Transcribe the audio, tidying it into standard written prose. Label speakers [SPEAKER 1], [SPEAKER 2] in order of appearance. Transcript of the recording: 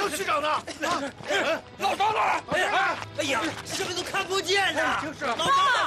[SPEAKER 1] 叫区长呢？
[SPEAKER 2] 老张呢？
[SPEAKER 3] 哎呀，什么都看不见呐！
[SPEAKER 1] 就是
[SPEAKER 3] 老张呢？